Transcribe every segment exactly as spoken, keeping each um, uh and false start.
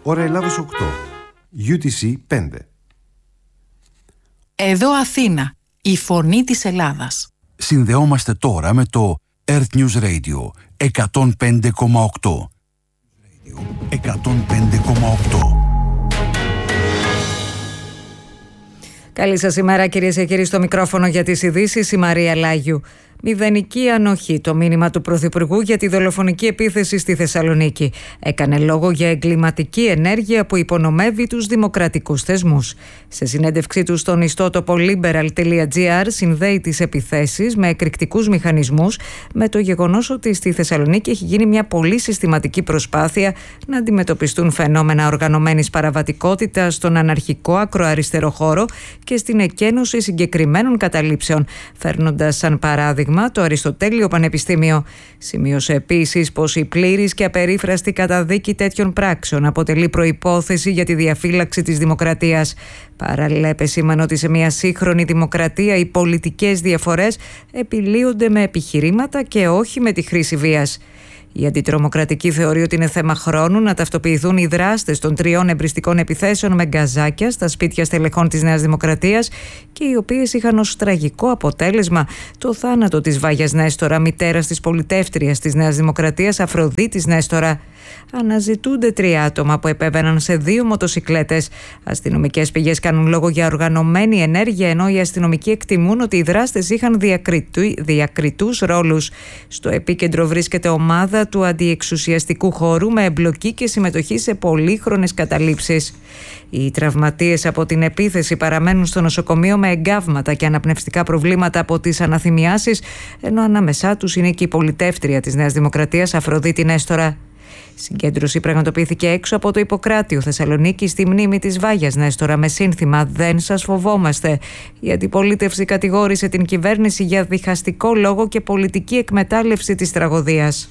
Ώρα Ελλάδος οκτώ, γιου τι σι πέντε. Εδώ Αθήνα, η φωνή της Ελλάδας. Συνδεόμαστε τώρα με το Earth News Radio εκατόν πέντε κόμμα οκτώ. εκατόν πέντε κόμμα οκτώ. Καλή σας ημέρα κυρίες και κύριοι, στο μικρόφωνο για τις ειδήσεις η Μαρία Λάγιου. Μηδενική ανοχή το μήνυμα του Πρωθυπουργού για τη δολοφονική επίθεση στη Θεσσαλονίκη. Έκανε λόγο για εγκληματική ενέργεια που υπονομεύει τους δημοκρατικούς θεσμούς. Σε συνέντευξή του στον ιστότοπο liberal τελεία gr συνδέει τις επιθέσεις με εκρηκτικούς μηχανισμούς με το γεγονός ότι στη Θεσσαλονίκη έχει γίνει μια πολύ συστηματική προσπάθεια να αντιμετωπιστούν φαινόμενα οργανωμένης παραβατικότητας στον αναρχικό ακροαριστερό χώρο και στην εκένωση συγκεκριμένων καταλήψεων, φέρνοντας σαν παράδειγμα το Αριστοτέλειο Πανεπιστήμιο. Σημείωσε επίσης πως η πλήρης και απερίφραστη καταδίκη τέτοιων πράξεων αποτελεί προϋπόθεση για τη διαφύλαξη της δημοκρατίας. Παράλληλα, επεσήμανε ότι σε μια σύγχρονη δημοκρατία οι πολιτικές διαφορές επιλύονται με επιχειρήματα και όχι με τη χρήση βίας. Η αντιτρομοκρατική θεωρεί ότι είναι θέμα χρόνου να ταυτοποιηθούν οι δράστες των τριών εμπριστικών επιθέσεων με γκαζάκια στα σπίτια στελεχών της Νέας Δημοκρατίας και οι οποίες είχαν ως τραγικό αποτέλεσμα το θάνατο της Βάγιας Νέστορα, μητέρας της πολιτεύτριας της Νέας Δημοκρατίας Αφροδίτης Νέστορα. Αναζητούνται τρία άτομα που επέβαιναν σε δύο μοτοσικλέτες. Αστυνομικές πηγές κάνουν λόγο για οργανωμένη ενέργεια, ενώ οι αστυνομικοί εκτιμούν ότι οι δράστες είχαν διακριτού, διακριτούς ρόλους. Στο επίκεντρο βρίσκεται ομάδα του αντιεξουσιαστικού χώρου με εμπλοκή και συμμετοχή σε πολύχρονες καταλήψεις. Οι τραυματίες από την επίθεση παραμένουν στο νοσοκομείο με εγκάβματα και αναπνευστικά προβλήματα από τις αναθυμιάσεις, ενώ ανάμεσά τους είναι και η πολιτεύτρια της Νέας Δημοκρατίας Αφροδίτη Νέστορα. Συγκέντρωση πραγματοποιήθηκε έξω από το Ιπποκράτιο Θεσσαλονίκη στη μνήμη της Βάγιας Νέστορα με σύνθημα «Δεν σας φοβόμαστε». Η αντιπολίτευση κατηγόρησε την κυβέρνηση για διχαστικό λόγο και πολιτική εκμετάλλευση της τραγωδίας.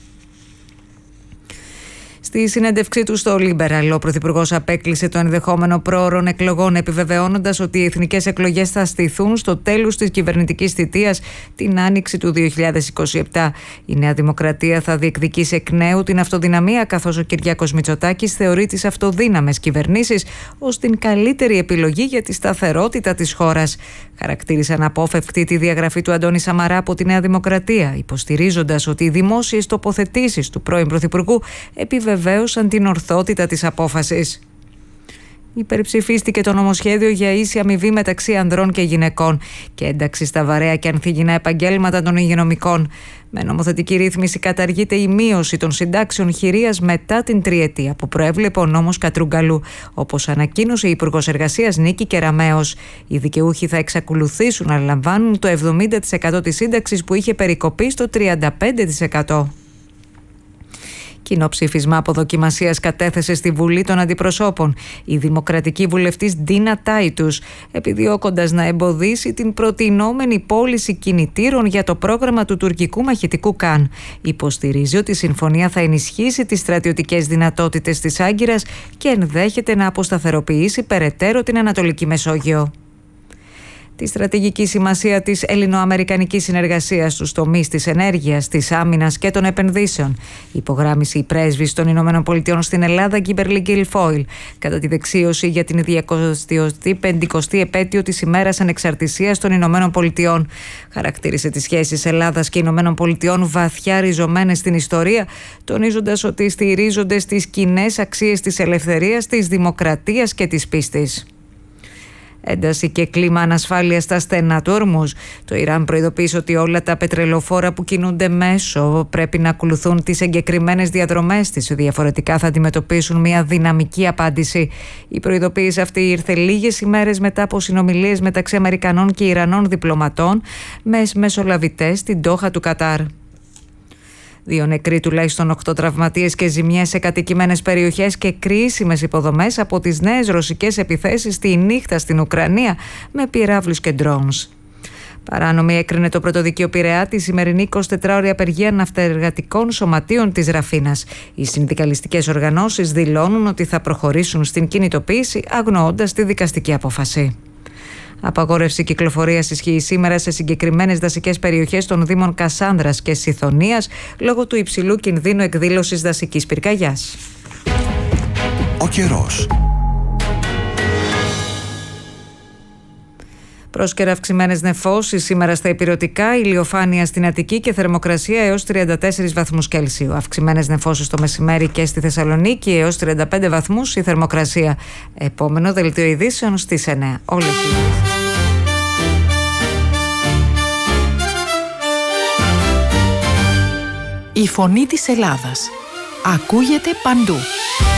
Στη συνέντευξή του στο Liberal, ο Πρωθυπουργός απέκλεισε το ενδεχόμενο πρόωρων εκλογών, επιβεβαιώνοντας ότι οι εθνικές εκλογές θα στηθούν στο τέλος της κυβερνητικής θητείας την άνοιξη του δύο χιλιάδες είκοσι επτά. Η Νέα Δημοκρατία θα διεκδικήσει εκ νέου την αυτοδυναμία, καθώς ο Κυριάκος Μητσοτάκης θεωρεί τις αυτοδύναμες κυβερνήσεις ως την καλύτερη επιλογή για τη σταθερότητα της χώρας. Χαρακτήρισε αναπόφευκτη τη διαγραφή του Αντώνη Σαμαρά από τη Νέα Δημοκρατία, υποστηρίζοντας ότι οι δημόσιες τοποθετήσεις του πρώην Πρωθυπουργού επιβεβαίωσαν την ορθότητα της απόφασης. Υπερψηφίστηκε το νομοσχέδιο για ίση αμοιβή μεταξύ ανδρών και γυναικών και ένταξη στα βαρέα και ανθυγιεινά επαγγέλματα των υγειονομικών. Με νομοθετική ρύθμιση καταργείται η μείωση των συντάξεων χειρίας μετά την τριετία που προέβλεπε ο νόμος Κατρούγκαλου, όπως ανακοίνωσε η Υπουργός Εργασίας Νίκη Κεραμέως. Οι δικαιούχοι θα εξακολουθήσουν να λαμβάνουν το εβδομήντα τοις εκατό της σύνταξης που είχε περικοπεί στο τριάντα πέντε τοις εκατό. Κοινό ψήφισμα αποδοκιμασίας κατέθεσε στη Βουλή των Αντιπροσώπων η δημοκρατική βουλευτής Ντίνα Τάιτους, επιδιώκοντας να εμποδίσει την προτινόμενη πώληση κινητήρων για το πρόγραμμα του τουρκικού μαχητικού Καν. Υποστηρίζει ότι η συμφωνία θα ενισχύσει τις στρατιωτικές δυνατότητες της Άγκυρας και ενδέχεται να αποσταθεροποιήσει περαιτέρω την Ανατολική Μεσόγειο. Τη στρατηγική σημασία της ελληνοαμερικανικής συνεργασίας στους τομείς της ενέργειας, της άμυνας και των επενδύσεων υπογράμμισε η πρέσβης των Ηνωμένων Πολιτειών στην Ελλάδα Γκίμπερλι Γκίλφόιλ κατά τη δεξίωση για την διακόσια πενηκοστή επέτειο της ημέρας ανεξαρτησίας των Ηνωμένων Πολιτειών. Χαρακτήρισε τις σχέσεις Ελλάδας και Ηνωμένων Πολιτειών βαθιά ριζωμένες στην ιστορία, τονίζοντας ότι στηρίζονται στις κοινές αξίες της ελευθερίας, της δημοκρατίας και της πίστης. Ένταση και κλίμα ανασφάλειας στα στενά του Ορμούζ. Το Ιράν προειδοποίησε ότι όλα τα πετρελοφόρα που κινούνται μέσω πρέπει να ακολουθούν τις εγκεκριμένες διαδρομές της. Διαφορετικά θα αντιμετωπίσουν μια δυναμική απάντηση. Η προειδοποίηση αυτή ήρθε λίγες ημέρες μετά από συνομιλίες μεταξύ Αμερικανών και Ιρανών διπλωματών με μεσολαβητές στην Ντόχα του Κατάρ. Δύο νεκροί, τουλάχιστον οκτώ τραυματίες και ζημιές σε κατοικημένες περιοχές και κρίσιμες υποδομές από τις νέες ρωσικές επιθέσεις τη νύχτα στην Ουκρανία με πυράβλους και drones. Παράνομη έκρινε το Πρωτοδικείο Πειραιά τη σημερινή εικοσιτετράωρη απεργία ναυτεργατικών σωματείων της Ραφίνας. Οι συνδικαλιστικές οργανώσεις δηλώνουν ότι θα προχωρήσουν στην κινητοποίηση αγνοώντας τη δικαστική απόφαση. Απαγόρευση κυκλοφορίας ισχύει σήμερα σε συγκεκριμένες δασικές περιοχές των δήμων Κασάνδρας και Σιθωνίας λόγω του υψηλού κινδύνου εκδήλωσης δασικής πυρκαγιάς. Ο καιρός. Πρόσκαιρα αυξημένες νεφώσεις σήμερα στα ηπειρωτικά, ηλιοφάνεια στην Αττική και θερμοκρασία έως τριάντα τέσσερις βαθμούς Κέλσιο. Αυξημένες νεφώσεις το μεσημέρι και στη Θεσσαλονίκη, έως τριάντα πέντε βαθμούς η θερμοκρασία. Επόμενο δελτίο ειδήσεων στις εννιά. Όλες οι ειδήσεις. Η φωνή της Ελλάδας ακούγεται παντού.